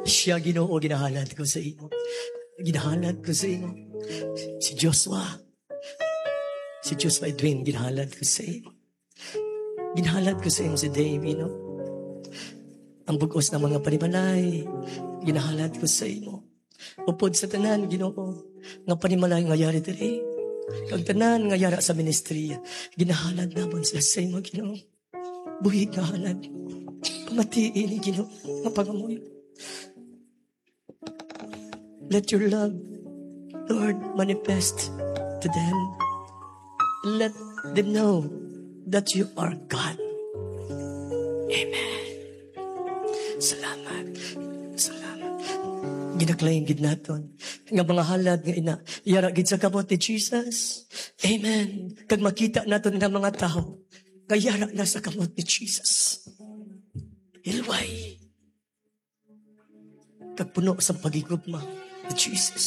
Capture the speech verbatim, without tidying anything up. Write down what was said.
Siya, Ginoo, ginahalad ko sa imo. Ginahalad ko sa imo. Si Joshua. Si Joshua Edwin, ginahalad ko sa imo. Ginahalad ko sa imo si Davey, no? Ang bugos ng mga panimalay, ginahalad ko sa imo. Upod sa tanan, Ginoo, nga panimalay nga yari diri. Kag tanan nga yara sa ministriya, ginahalad namon sila sa imo, Ginoo. Buhi nga halad. Pamatiin ni Ginoo nga pangamoy. Let your love, Lord, manifest to them. Let them know that you are God. Amen. Salamat. Salamat. Ginaklaim gid naton nga mga halad nga ina yara gid sa kamot ni Jesus. Amen. Kag makita naton nga mga tao nga yara na sa kamot ni Jesus. Hilway. Kag puno sa pagigugma ni Jesus.